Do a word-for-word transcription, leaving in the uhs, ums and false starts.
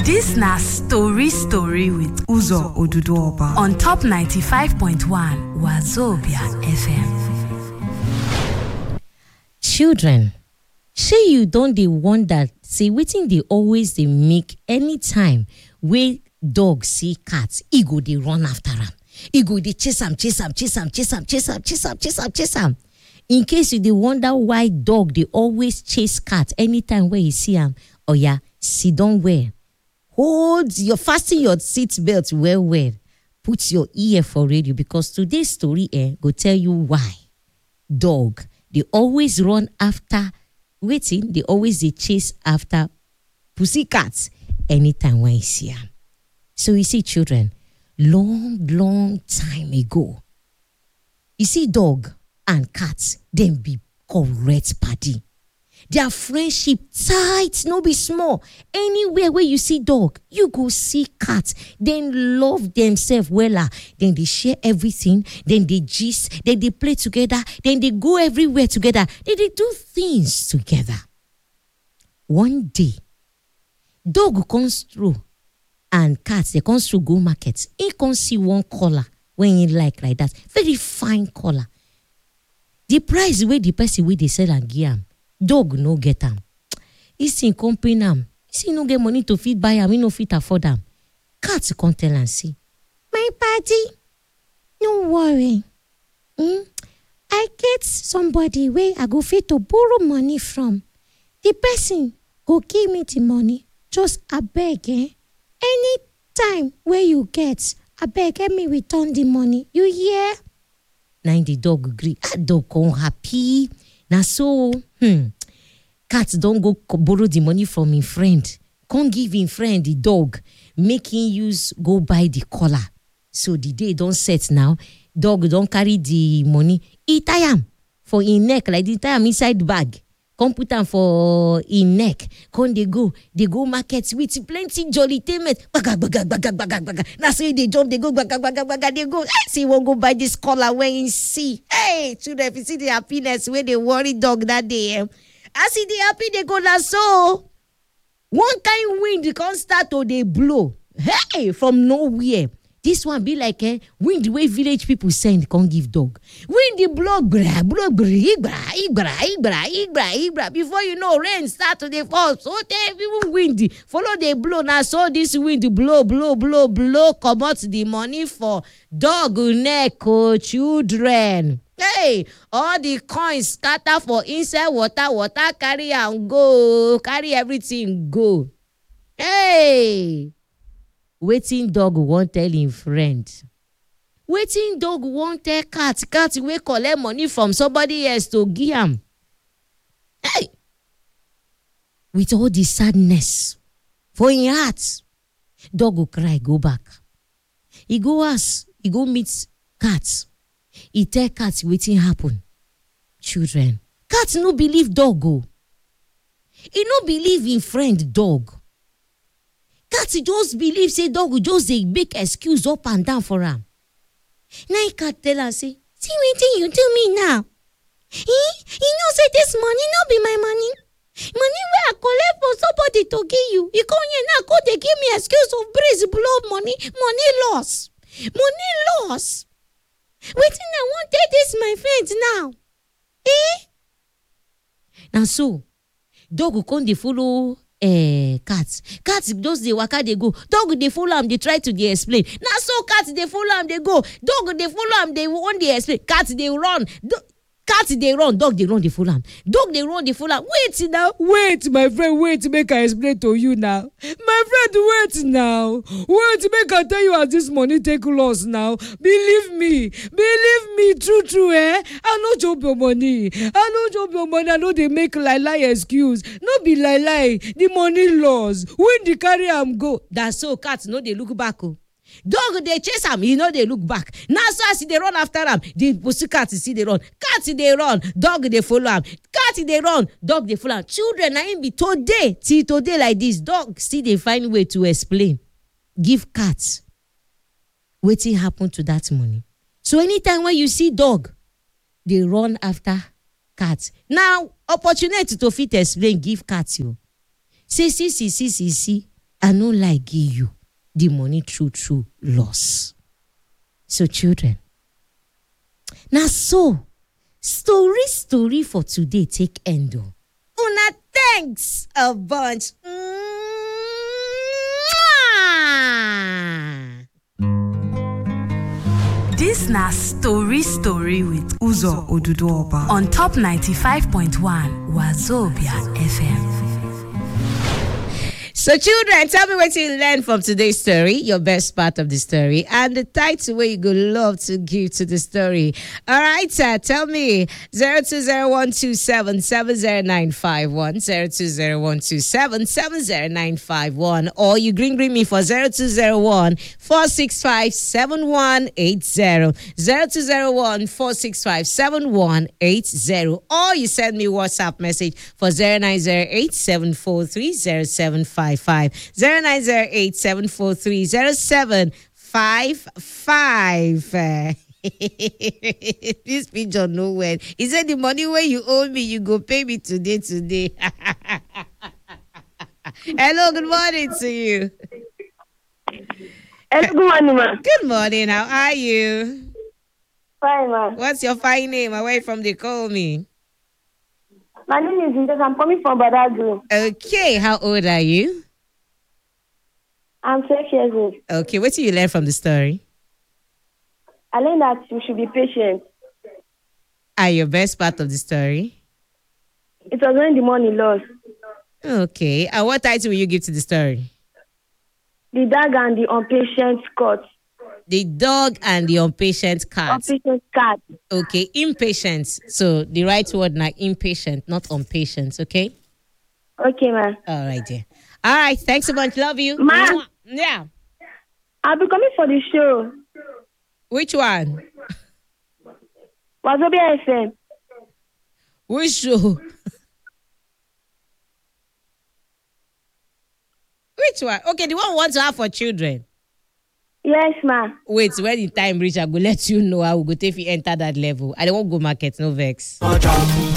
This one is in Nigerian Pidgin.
This na Story Story with Uzo Oduduoba on top ninety-five point one Wazobia F M. Children, say you don dey wonder, say wetin dey always dey make anytime wey dog see cat, e go dey run after am. E go dey chase am, chase am, chase am, chase am, chase am, chase am, chase am, chase am. In case you dey wonder why dog dey always chase cat anytime wey you see am, oya, sit down well. Hold your fasten your seat belt well well. Put your ear for radio because today's story eh, go tell you why dog they always run after waiting. They always they chase after pussycats anytime when you see them. So you see, children, long long time ago, you see dog and cats them be correct party. Their friendship tight, no be small. Anywhere where you see dog, you go see cat. Then love themselves wella. Then they share everything. Then they gist. Then they play together. Then they go everywhere together. Then they do things together. One day, dog comes through and cats, they comes through go market. He can see one collar when he like like that. Very fine collar. The price where the person where they sell and give am, dog no get am. He see company am. He see no get money to feed buy am. He no fit afford am. Cat come tell am say, my party, no worry. Hmm? I get somebody where I go fit to borrow money from. The person go give me the money. Just abeg, eh? Anytime where you get, abeg, help me return the money. You hear? Now the dog agree. Ah, dog come happy. Now so, hmm, cat don't go borrow the money from his friend. Can't give him friend the dog. Make him use go buy the collar. So the day don't set now. Dog don't carry the money. He tie am for him neck like the tie am inside bag. Come put am for him neck. Come they go, they go market with plenty jolly tainment. Baga baga baga baga baga. Now say they jump, they go baga baga baga. They go. Hey, see won't go buy this collar when you see. Hey, children, if you see the happiness where they worry dog that day. Eh? I see the happy they go now so. One kind wind can start to they blow. Hey, from nowhere. This one be like a eh, wind the way village people send can't give dog. Wind the blow bra blow bra ibra ibra ibra ibra ibra. Before you know rain start to the fall. So they even windy. Follow the blow now. So this wind blow blow blow blow come out the money for dog neck oh children. Hey, all the coins scatter for inside water water carry and go carry everything go. Hey. Waiting dog won't tell him friend. Waiting dog won't tell cat. Cat will collect money from somebody else to give him. Hey! With all the sadness for his heart, dog will cry, go back. He go ask, he go meet cat. He tell cat waiting happen. Children, cat no believe dog go. He no believe in friend dog. Cat just believe say dog will just dey make excuse up and down for him. Now cat tell her say, see wetin you do me now. Eh? You know say this money no be my money. Money where I collect for somebody to give you. You come here now, go they give me excuse of breeze blow money, money loss. Money loss. Wetin I want take this my friends now. Eh? Now so, dog will come dey follow Eh, cats. Cats just they waka they go. Dog they follow them, they try to they explain. Now so cats they follow them, they go. Dog they follow them, they want they explain. Cats they run. Do- Cats they run, dog they run, they follow them. Dog they run, they follow them. Wait now, wait, my friend, wait, make I explain to you now. My friend, wait now. Wait, make I tell you how this money take loss now. Believe me, believe me, true, true, eh? I know job your money. I know job your money. I know they make lie lie excuse. No be lie lie. The money loss. When the carry am go. That's so cats know they look back. Oh. Dog they chase am, you know they look back. Now so as they run after am, the pussycat see they run. Cat they run, dog they follow am. Cat they run, dog they follow am. Children na him be today, till today like this. Dog still they find way to explain. Give cats wetin happen to that money. So anytime when you see dog, they run after cat. Now opportunity to fit explain, give cat you. Say see see see see see. I no like give you the money through through loss. So children, now so story story for today take end o. Una thanks a bunch. Mwah! This na story story with Uzo Oduduoba on top ninety-five point one Wazobia F M. So children, tell me what you learned from today's story, your best part of the story, and the title where you go love to give to the story. All right, uh, tell me zero two zero one two seven seven zero nine five one, zero two zero one two seven seven zero nine five one, or you green green me for zero two zero one four six five seven one eight zero, zero two zero one four six five seven one eight zero, or you send me WhatsApp message for zero nine zero eight seven four three zero seven five five, zero nine zero eight seven four three zero seven five five. This pigeon no well. He said the money where you owe me, you go pay me today today. Hello, good morning to you. Hello, good morning, ma. Good morning. How are you? Fine, ma. What's your fine name? Away from they call me. My name is Indus. I'm coming from Badagry. Okay, how old are you? I'm twelve years old. Okay, what did you learn from the story? I learned that you should be patient. Are your best part of the story? It was when the money lost. Okay, and what title will you give to the story? The dog and the impatient cat. The dog and the impatient cat. Impatient cat. Okay, impatient. So the right word now, impatient, not impatient, okay? Okay, ma. All right, dear. All right, thanks so much. Love you. Ma. Yeah. I'll be coming for the show. Which one? Wazobia F M. Which show? Which one? Okay, the one we want to have for children. Yes, ma. Wait, when the time reach, I go let you know. I will go take you enter that level. I don't want go market, no vex.